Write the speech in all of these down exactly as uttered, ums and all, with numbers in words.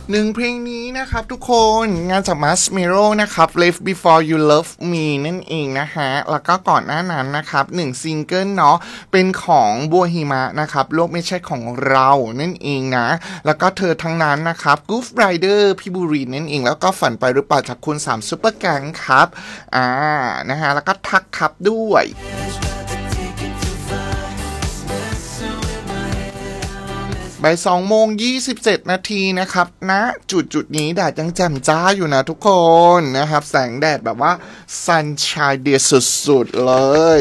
หนึ่งเพลงนี้นะครับทุกคนงานจาก Marshmello นะครับ Live Before You Love Me นั่นเองนะฮะแล้วก็ก่อนหน้านั้นนะครับหนึ่งซิงเกิลเนาะเป็นของบัวหิมะนะครับโลกไม่ใช่ของเรานั่นเองนะแล้วก็เธอทั้งนั้นนะครับ Groove Rider พี่บุรีนั่นเองแล้วก็ฝันไปหรือเปล่าจากคุณสามซุปเปอร์แก๊งครับอ่านะฮะแล้วก็ทักครับด้วยบ่ายสองโมงยี่สิบเจ็ดนาทีนะครับณนะจุดจุดนี้แดดยังแจ่มจ้าอยู่นะทุกคนนะครับแสงแดดแบบว่าซันชายเดียสุดๆเลย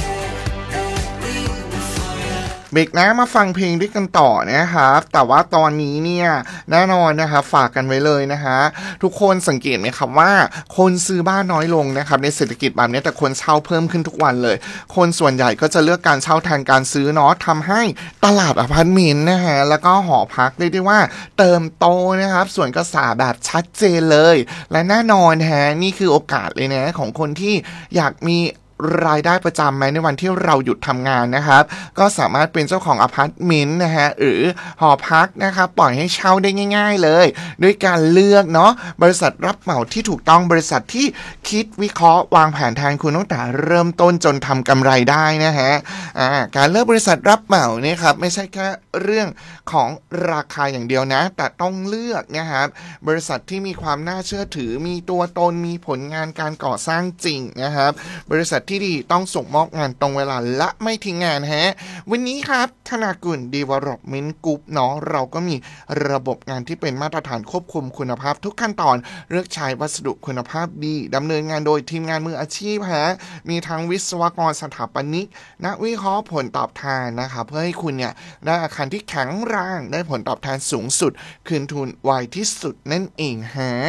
เบรกนะมาฟังเพลงด้วยกันต่อนะครับแต่ว่าตอนนี้เนี่ยแน่นอนนะครับฝากกันไว้เลยนะฮะทุกคนสังเกตไหมครับว่าคนซื้อบ้านน้อยลงนะครับในเศรษฐกิจแบบนี้แต่คนเช่าเพิ่มขึ้นทุกวันเลยคนส่วนใหญ่ก็จะเลือกการเช่าแทนการซื้อเนาะทำให้ตลาดอพาร์ตเมนต์นะฮะแล้วก็หอพักเรียกได้ว่าเติมโตนะครับส่วนกระแสแบบชัดเจนเลยและแน่นอนฮะนี่คือโอกาสเลยนะของคนที่อยากมีรายได้ประจำไหมในวันที่เราหยุดทำงานนะครับก็สามารถเป็นเจ้าของอพาร์ตเมนต์นะฮะหรือหอพักนะครับปล่อยให้เช่าได้ง่ายๆเลยด้วยการเลือกเนาะบริษัทรับเหมาที่ถูกต้องบริษัทที่คิดวิเคราะห์วางแผนแทนคุณตั้งแต่เริ่มต้นจนทำกำไรได้นะฮะอ่าการเลือกบริษัทรับเหมาเนี่ยครับไม่ใช่แค่เรื่องของราคาอย่างเดียวนะแต่ต้องเลือกนะครับบริษัทที่มีความน่าเชื่อถือมีตัวตนมีผลงานการก่อสร้างจริงนะครับบริษัทที่ดีต้องส่งมอบงานตรงเวลาและไม่ทิ้งงานฮะวันนี้ครับธนากุล Development Group เนาะเราก็มีระบบงานที่เป็นมาตรฐานควบคุมคุณภาพทุกขั้นตอนเลือกใช้วัสดุคุณภาพดีดำเนินงานโดยทีมงานมืออาชีพฮะมีทั้งวิศวกรสถาปนิกนักวิเคราะห์ผลตอบแทนนะครับเพื่อให้คุณเนี่ยได้อาคารที่แข็งแรงได้ผลตอบแทนสูงสุดคืนทุนไวที่สุดนั่นเองฮะ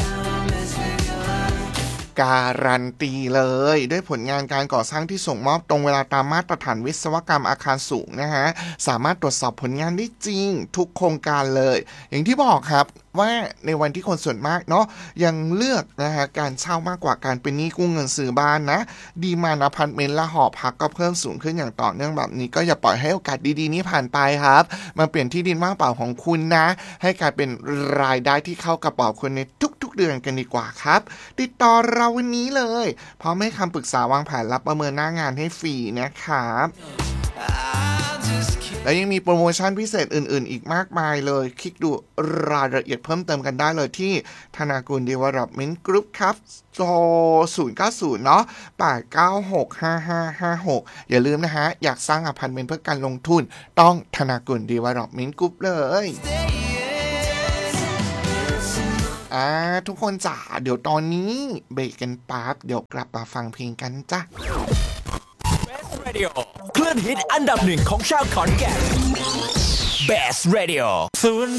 การันตีเลยด้วยผลงานการก่อสร้างที่ส่งมอบตรงเวลาตามมาตรฐานวิศวกรรมอาคารสูงนะฮะสามารถตรวจสอบผลงานได้จริงทุกโครงการเลยอย่างที่บอกครับว่าในวันที่คนส่วนมากเนาะยังเลือกนะฮะการเช่ามากกว่าการเป็นหนี้กู้เงินซื้อบ้านนะดีมานด์อพาร์ตเมนต์และหอพักก็เพิ่มสูงขึ้นอย่างต่อเนื่องแบบนี้ก็อย่าปล่อยให้โอกาสดีๆนี้ผ่านไปครับมาเปลี่ยนที่ดินว่างเปล่าของคุณนะให้กลายเป็นรายได้ที่เข้ากระเป๋าคุณในทุกๆเดือนกันดีกว่าครับติดต่อเราวันนี้เลยพร้อมให้คำปรึกษาวางแผนรับประเมินหน้างานให้ฟรีนะครับและยังมีโปรโมชั่นพิเศษอื่นๆอีกมากมายเลยคลิกดูรายละเอียดเพิ่มเติมกันได้เลยที่ธนากุล Development Group ครับโทรศูนย์ เก้า ศูนย์เนาะแปด เก้า หก ห้า ห้า ห้า หกอย่าลืมนะฮะอยากสร้างอพาร์ตเมนต์เพื่อการลงทุนต้องธนากุล Development Group เลยอ่าทุกคนจ๋าเดี๋ยวตอนนี้เบรกกันปั๊บเดี๋ยวกลับมาฟังเพลงกันจ้ะคลื่นฮิตอันดับหนึ่งของชาวขอนแก่น Best Radio ศูนย์